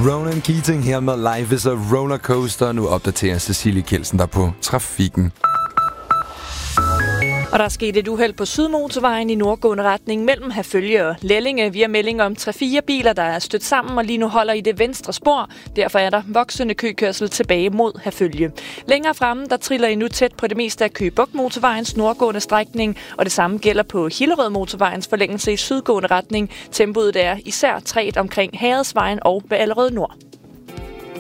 Ronan Keating her med Life is a Rollercoaster. Nu opdaterer Cecilie Kjeldsen der på trafikken. Og der er sket et uheld på Sydmotorvejen i nordgående retning mellem Herfølge og Lellinge. Vi har melding om 3-4 biler, der er stødt sammen og lige nu holder i det venstre spor. Derfor er der voksende køkørsel tilbage mod Herfølge. Længere fremme, der triller I nu tæt på det meste af Køge Bugt Motorvejens nordgående strækning, og det samme gælder på Hillerød Motorvejens forlængelse i sydgående retning. Tempoet er især træt omkring Hadersvejen og ved Allerød Nord.